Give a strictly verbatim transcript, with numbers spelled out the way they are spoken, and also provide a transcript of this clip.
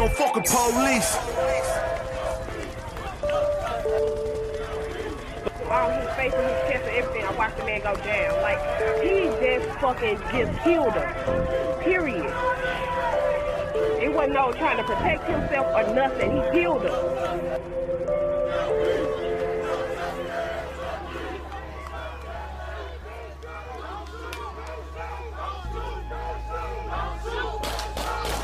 no fucking police. All his face and his chest and everything, I watched the man go down. Like, he just fucking just killed her. Period. It wasn't no trying to protect himself or nothing. He killed her.